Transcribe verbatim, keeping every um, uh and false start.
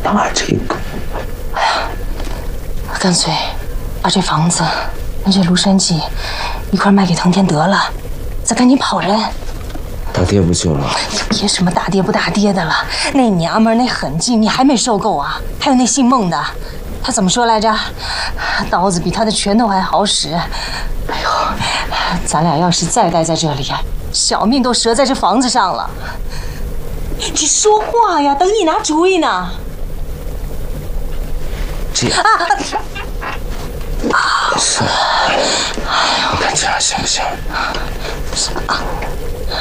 拿这个。 哎呀，干脆把这房子跟这庐山记一块卖给藤田得了，再赶紧跑人。 大爹不救了？ 别什么大爹不大爹的了，那娘们儿那狠劲你还没受够啊？还有那姓孟的，他怎么说来着？刀子比他的拳头还好使。哎呦，咱俩要是再待在这里啊，小命都折在这房子上了。你说话呀，等你拿主意呢。 这样。啊！是。你看这样行不行？